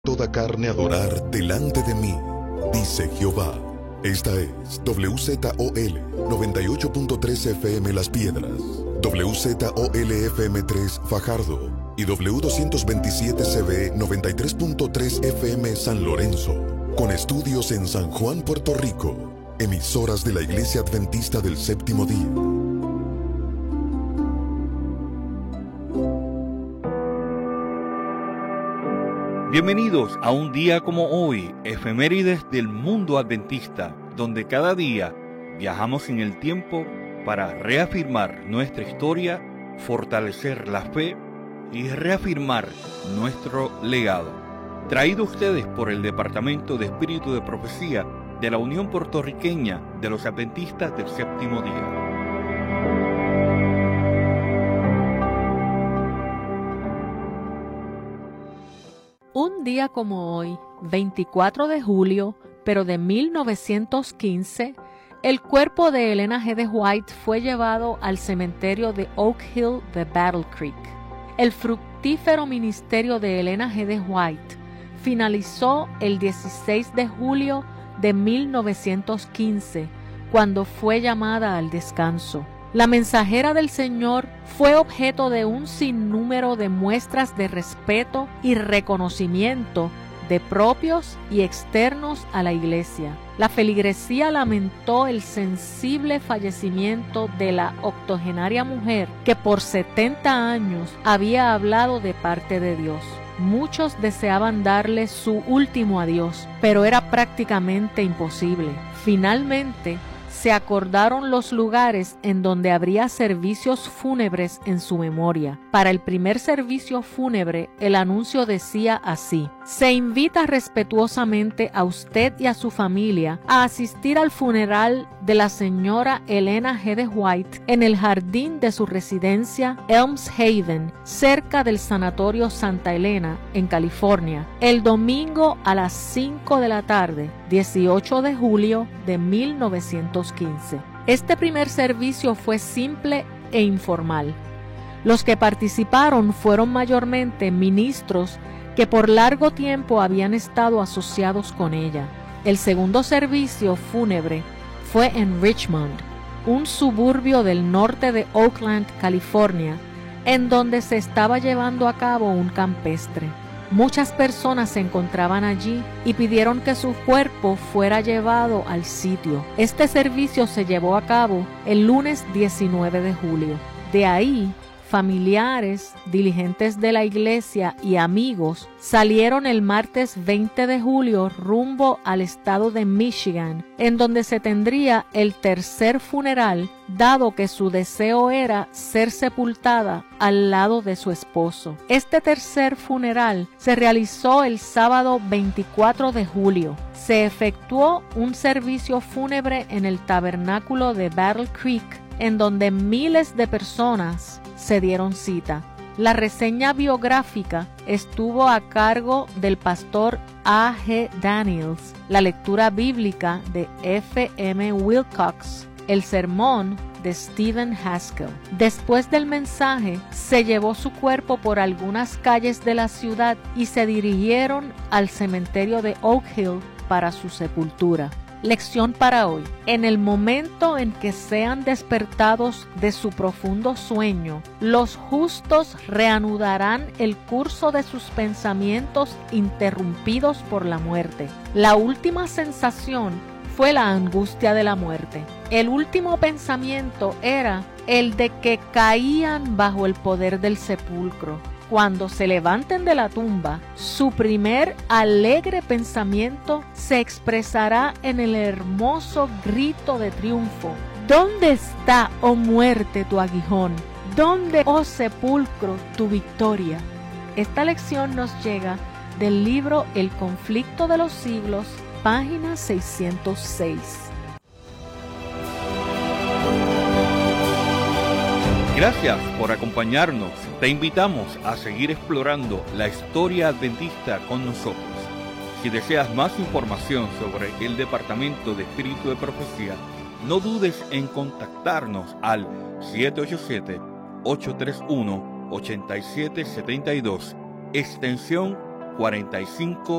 Toda carne adorar delante de mí, dice Jehová. Esta es WZOL 98.3 FM Las Piedras, WZOL FM 3 Fajardo y W227CB 93.3 FM San Lorenzo, con estudios en San Juan, Puerto Rico, emisoras de la Iglesia Adventista del Séptimo Día. Bienvenidos a un día como hoy, efemérides del mundo adventista, donde cada día viajamos en el tiempo para reafirmar nuestra historia, fortalecer la fe y reafirmar nuestro legado. Traído a ustedes por el Departamento de Espíritu de Profecía de la Unión Puertorriqueña de los Adventistas del Séptimo Día. Un día como hoy, 24 de julio, pero de 1915, el cuerpo de Elena G. de White fue llevado al cementerio de Oak Hill de Battle Creek. El fructífero ministerio de Elena G. de White finalizó el 16 de julio de 1915, cuando fue llamada al descanso. La mensajera del Señor fue objeto de un sinnúmero de muestras de respeto y reconocimiento de propios y externos a la iglesia. La feligresía lamentó el sensible fallecimiento de la octogenaria mujer que por 70 años había hablado de parte de Dios. Muchos deseaban darle su último adiós, pero era prácticamente imposible. Finalmente, se acordaron los lugares en donde habría servicios fúnebres en su memoria. Para el primer servicio fúnebre, el anuncio decía así: se invita respetuosamente a usted y a su familia a asistir al funeral de la señora Elena G. de White en el jardín de su residencia Elms Haven, cerca del Sanatorio Santa Elena, en California, el domingo a las 5 de la tarde, 18 de julio de 1915. Este primer servicio fue simple e informal. Los que participaron fueron mayormente ministros que por largo tiempo habían estado asociados con ella. El segundo servicio fúnebre fue en Richmond, un suburbio del norte de Oakland, California, en donde se estaba llevando a cabo un campestre. Muchas personas se encontraban allí y pidieron que su cuerpo fuera llevado al sitio. Este servicio se llevó a cabo el lunes 19 de julio. De ahí, familiares, dirigentes de la iglesia y amigos salieron el martes 20 de julio rumbo al estado de Michigan, en donde se tendría el tercer funeral, dado que su deseo era ser sepultada al lado de su esposo. Este tercer funeral se realizó el sábado 24 de julio. Se efectuó un servicio fúnebre en el tabernáculo de Battle Creek, en donde miles de personas se dieron cita. La reseña biográfica estuvo a cargo del pastor A. G. Daniels, la lectura bíblica de F. M. Wilcox, el sermón de Stephen Haskell. Después del mensaje, se llevó su cuerpo por algunas calles de la ciudad y se dirigieron al cementerio de Oak Hill para su sepultura. Lección para hoy. En el momento en que sean despertados de su profundo sueño, los justos reanudarán el curso de sus pensamientos interrumpidos por la muerte. La última sensación fue la angustia de la muerte. El último pensamiento era el de que caían bajo el poder del sepulcro. Cuando se levanten de la tumba, su primer alegre pensamiento se expresará en el hermoso grito de triunfo: ¿dónde está, oh muerte, tu aguijón? ¿Dónde, oh sepulcro, tu victoria? Esta lección nos llega del libro El conflicto de los siglos, página 606. Gracias por acompañarnos. Te invitamos a seguir explorando la historia adventista con nosotros. Si deseas más información sobre el Departamento de Espíritu de Profecía, no dudes en contactarnos al 787-831-8772, extensión 45